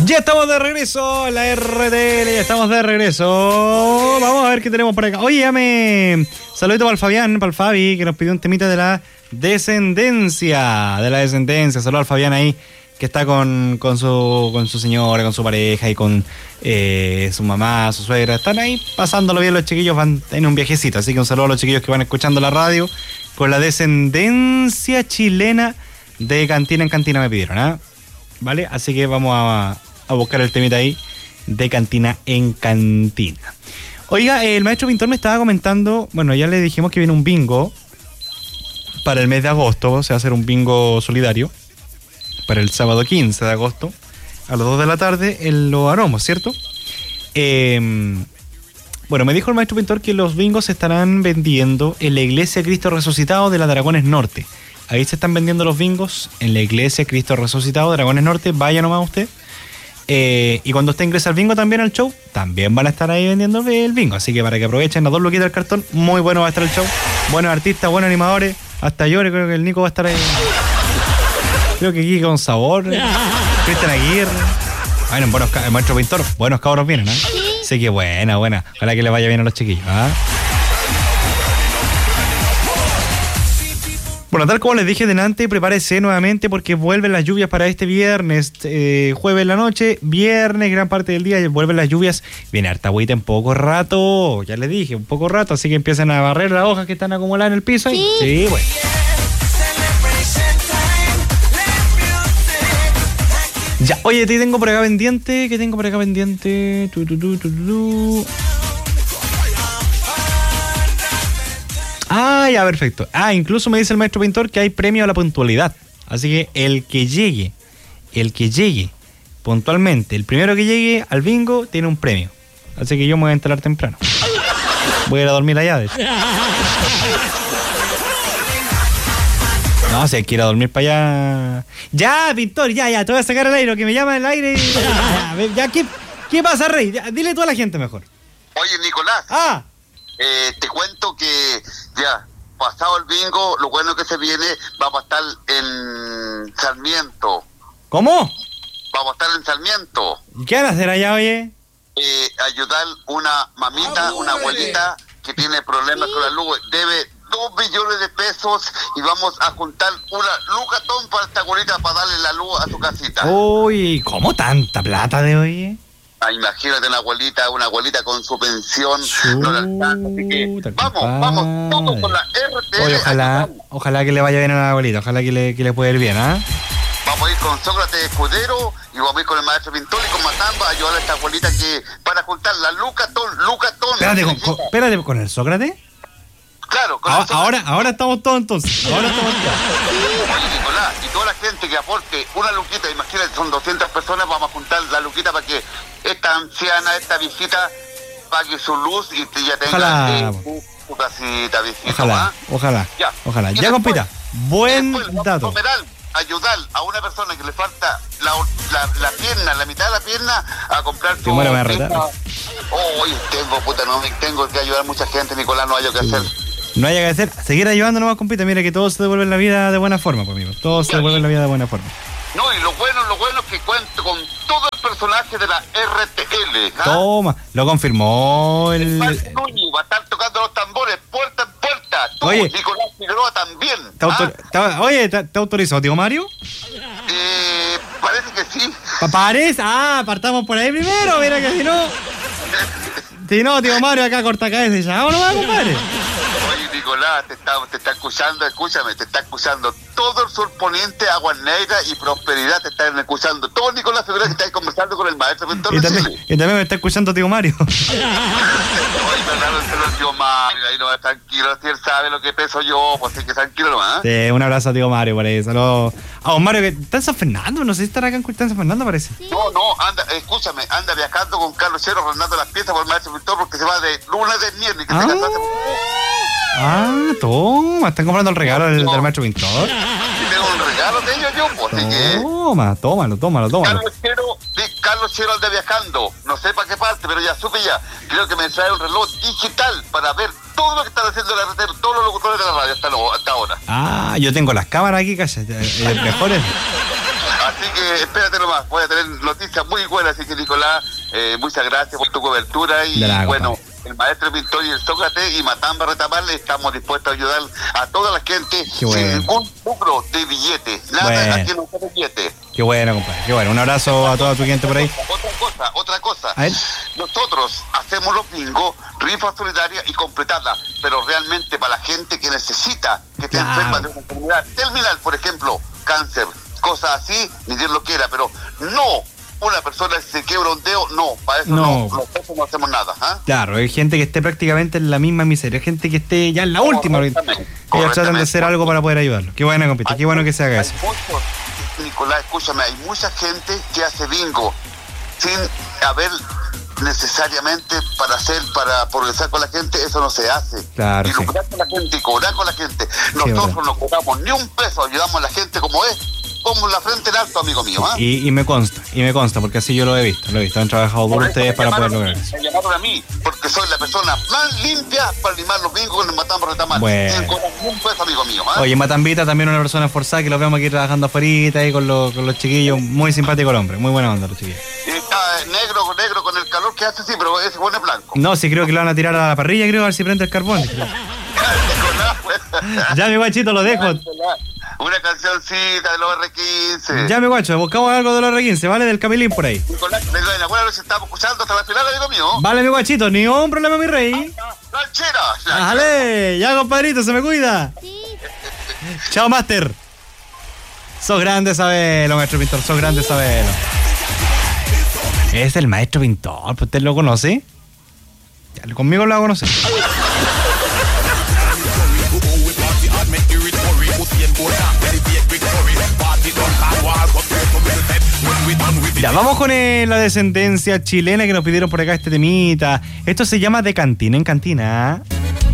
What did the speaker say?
Ya estamos de regreso en la RTL, ya estamos de regreso. Vamos a ver qué tenemos por acá. Oye, saludito para el Fabián, para el Fabi, que nos pidió un temita de la descendencia. Saludos al Fabián ahí, que está con su señora, con su pareja y con su mamá, su suegra. Están ahí pasándolo bien los chiquillos, van en un viajecito. Así que un saludo a los chiquillos que van escuchando la radio con la descendencia chilena de Cantina en Cantina, me pidieron, ¿ah? ¿Vale? Así que vamos a buscar el temita ahí de Cantina en Cantina. Oiga, el maestro Pintor me estaba comentando, bueno, ya le dijimos que viene un bingo para el mes de agosto, se va a hacer un bingo solidario para el sábado 15 de agosto a las 2 de la tarde en Los Aromos, ¿cierto? Bueno, me dijo el maestro Pintor que los bingos se estarán vendiendo en la Iglesia Cristo Resucitado de la Dragones Norte. Ahí se están vendiendo los bingos en la Iglesia Cristo Resucitado de Dragones Norte. Vaya nomás usted. Y cuando usted ingresa al bingo también al show, también van a estar ahí vendiendo el bingo. Así que para que aprovechen las 2 luquitas del cartón, muy bueno va a estar el show. Buenos artistas, buenos animadores. Hasta yo creo que el Nico va a estar ahí. Creo que aquí con sabor. Cristian Aguirre. Bueno, el maestro Pintor, buenos cabros vienen, ¿eh? Así que buena. Ojalá que le vaya bien a los chiquillos, ¿ah? Bueno, tal como les dije delante, prepárese nuevamente porque vuelven las lluvias para este viernes, jueves en la noche, viernes, gran parte del día, vuelven las lluvias. Viene harta agüita en poco rato, ya les dije, un poco rato, así que empiezan a barrer las hojas que están acumuladas en el piso. Sí, sí, bueno. Ya, oye, te tengo por acá pendiente, Ah, ya, perfecto. Incluso me dice el maestro Pintor que hay premio a la puntualidad. Así que el que llegue puntualmente, el primero que llegue al bingo tiene un premio. Así que yo me voy a instalar temprano. Voy a ir a dormir allá, de hecho. No, si hay que ir a dormir para allá. Ya, Pintor, ya, te voy a sacar al aire, que me llama el aire. Ya, ¿qué pasa, Rey? Ya, dile tú a la gente mejor. Oye, Nicolás. Te cuento que ya, pasado el bingo, lo bueno que se viene, vamos a estar en Sarmiento. ¿Cómo? Vamos a estar en Sarmiento. ¿Y qué van a hacer allá, oye? Ayudar una mamita, una abuelita que tiene problemas con la luz. Debe 2 millones de pesos y vamos a juntar una lucatón para esta abuelita para darle la luz a su casita. Uy, ¿cómo tanta plata de hoy? Imagínate una abuelita con su pensión, no la alcanza, así que vamos todos con la RTL. Oye, ojalá que le vaya bien a la abuelita, ojalá que le pueda ir bien, ¿ah? Vamos a ir con Sócrates Escudero y vamos a ir con el maestro Pintor y con Matamba a ayudar a esta abuelita que para juntar la lucatón. Espérate, ¿con el Sócrates? Claro, con ahora estamos todos entonces. Oye, Nicolás, y toda la gente que aporte una luquita, imagínate, son 200 personas, vamos a juntar la luquita para que esta anciana, esta viejita, pague su luz y ya tenga su casita, viejita. Ojalá. Ya, compita. Buen dato. Ayudar a una persona que le falta la pierna, la mitad de la pierna, a comprar su... tengo que ayudar a mucha gente, Nicolás, no hay que hacer. No haya que hacer, seguir ayudando nomás, compita. Mira que todos se devuelven la vida de buena forma, pues, amigo. Todos se devuelven la vida de buena forma. No, y lo bueno es que cuento con todo el personaje de la RTL. ¿Ah? Toma, lo confirmó el... Va a estar tocando los tambores puerta en puerta. Tú, oye, Nicolás Figueroa también. ¿Te autorizó, tío Mario? Parece que sí. ¿Parece? Partamos por ahí primero, mira que si no... Si no, tío Mario, acá corta cabeza ya. ¿O no va, compadre? Oye, Nicolás, te está escuchando, escúchame, te está escuchando todo el sur poniente, Aguas Negras y Prosperidad, te están escuchando. Todo Nicolás Figueroa que está conversando con el maestro Pintor. Y también me está escuchando tío Mario. Oye, perdón, tío Mario, ahí no, tranquilo, si él sabe lo que peso yo, pues sí que tranquilo nomás. Sí, un abrazo a tío Mario por ahí, saludos. A don Mario que está en San Fernando, no sé si estará acá en San Fernando, parece. No, escúchame, anda viajando con Carlos Chero, rondando las piezas por el maestro Pintor porque se va de lunes de miércoles. Toma, están comprando el regalo del maestro Pintor. Tengo un regalo de ellos yo, pues, así que... Tómalo. Carlos Chero anda viajando, no sé para qué parte, pero ya supe ya. Creo que me trae un reloj digital para ver todo lo que están haciendo la RTL, todos los locutores de la radio hasta ahora. Yo tengo las cámaras aquí, casi, mejores. Así que espérate nomás, voy a tener noticias muy buenas, así que Nicolás, muchas gracias por tu cobertura y bueno, el maestro pintor y el Sócrates y Matamba Retamal estamos dispuestos a ayudar a toda la gente sin ningún lucro de billete, nada aquí no hay billete. Qué bueno, compadre, qué bueno, un abrazo a toda tu gente por ahí. Otra cosa, nosotros hacemos los bingos, rifas solidarias y completadas, pero realmente para la gente que necesita, que esté enferma de una enfermedad terminal, por ejemplo, cáncer, cosas así, ni Dios lo quiera, pero no una persona que se quiebra un dedo, no, para eso nosotros no hacemos nada. Claro, hay gente que esté prácticamente en la misma miseria, gente que esté ya en la última. Ellos tratan de hacer algo para poder ayudarlo. Qué bueno, compita, qué bueno que se haga eso. Nicolás, escúchame, hay mucha gente que hace bingo sin haber necesariamente para progresar con la gente, eso no se hace. Claro, y lucrar con la gente y cobrar con la gente. Nosotros no cobramos ni un peso, ayudamos a la gente como es, como la frente en alto, amigo mío. Y me consta, porque así yo lo he visto, han trabajado duro ustedes para poder lograr eso. Me llamaron a mí, porque soy la persona más limpia para limar los bingos con el Matamba Retamal. Bueno. Sin cobrar ni un peso, amigo mío. Oye, Matambita también una persona esforzada, que los vemos aquí trabajando afuera y con los chiquillos, muy simpático el hombre, muy buena onda los chiquillos. Negro con el calor que hace, sí, pero ese pone blanco. No, sí, creo que lo van a tirar a la parrilla, a ver si prende el carbón. Ya, mi guachito, lo dejo. Una cancioncita de los R15. Ya, mi guacho, buscamos algo de los R15, ¿vale? Del Camilín por ahí. Nicolás, acuérdate si estamos escuchando hasta la final, amigo mío. Vale, mi guachito, ni un problema, mi rey. ¡Ranchera! ¡Dale! Ya, compadrito, se me cuida. Sí. Chao, Master. Sos grande, sabelo, maestro pintor, sos grande, sabelo. Es el maestro pintor, ¿usted lo conoce? Ya, conmigo lo va a conocer. Ya, vamos con la descendencia chilena que nos pidieron por acá este temita. Esto se llama De Cantina en Cantina.